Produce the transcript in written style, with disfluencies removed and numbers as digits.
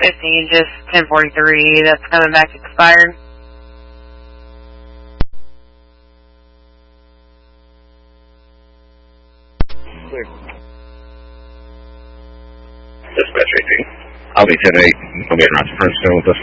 15, just 1043, that's coming back expired. Clear. Dispatch 18. I'll be 10-8. I'll be in Ross First with this